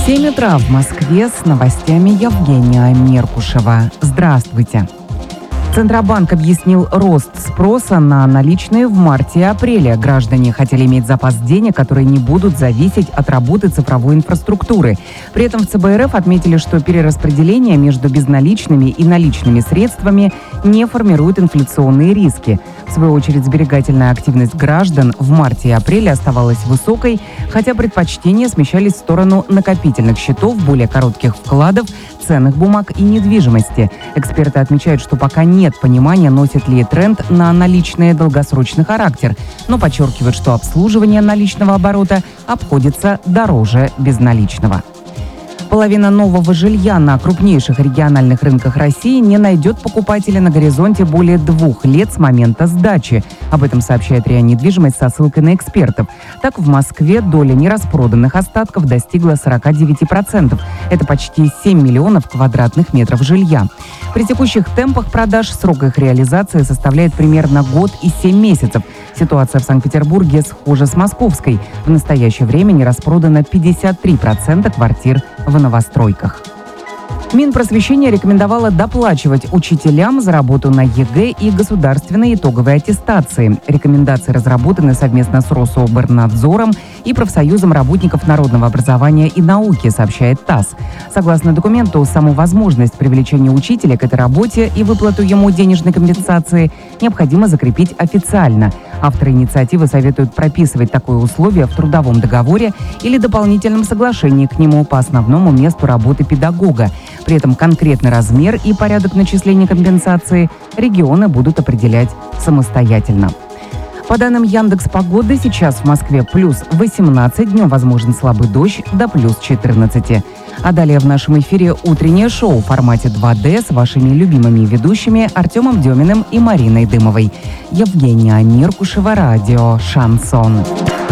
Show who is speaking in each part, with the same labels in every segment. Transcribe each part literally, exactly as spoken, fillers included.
Speaker 1: семь утра в Москве с новостями Евгения Меркушева. Здравствуйте. Центробанк объяснил рост спроса на наличные в марте и апреле. Граждане хотели иметь запас денег, которые не будут зависеть от работы цифровой инфраструктуры. При этом в ЦБ РФ отметили, что перераспределение между безналичными и наличными средствами не формирует инфляционные риски. В свою очередь, сберегательная активность граждан в марте и апреле оставалась высокой, хотя предпочтения смещались в сторону накопительных счетов, более коротких вкладов, ценных бумаг и недвижимости. Эксперты отмечают, что пока нет понимания, носит ли тренд на наличный долгосрочный характер, но подчеркивают, что обслуживание наличного оборота обходится дороже безналичного. Половина нового жилья на крупнейших региональных рынках России не найдет покупателя на горизонте более двух лет с момента сдачи. Об этом сообщает РИА Недвижимость со ссылкой на экспертов. Так, в Москве доля нераспроданных остатков достигла сорок девять процентов. Это почти семь миллионов квадратных метров жилья. При текущих темпах продаж срок их реализации составляет примерно год и семь месяцев. Ситуация в Санкт-Петербурге схожа с московской. В настоящее время не распродано пятьдесят три процента квартир в новостройках. Минпросвещение рекомендовало доплачивать учителям за работу на ЕГЭ и государственной итоговой аттестации. Рекомендации разработаны совместно с Рособорнадзором и профсоюзом работников народного образования и науки, сообщает ТАСС. Согласно документу, саму возможность привлечения учителя к этой работе и выплату ему денежной компенсации необходимо закрепить официально. Авторы инициативы советуют прописывать такое условие в трудовом договоре или дополнительном соглашении к нему по основному месту работы педагога. При этом конкретный размер и порядок начисления компенсации регионы будут определять самостоятельно. По данным Яндекс.Погоды, сейчас в Москве плюс восемнадцать, днем возможен слабый дождь до плюс четырнадцать. А далее в нашем эфире утреннее шоу в формате два дэ с вашими любимыми ведущими Артемом Деминым и Мариной Дымовой. Евгения Меркушева, радио «Шансон».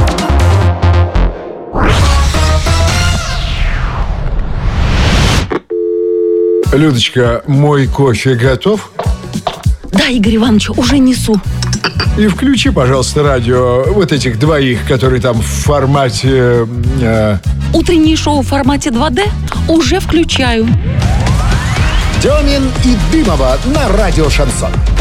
Speaker 2: Людочка, мой кофе готов?
Speaker 3: Да, Игорь Иванович, уже несу.
Speaker 2: И включи, пожалуйста, радио вот этих двоих, которые там в формате... Э...
Speaker 3: Утреннее шоу в формате два дэ уже включаю.
Speaker 4: Демин и Дымова на радио «Шансон».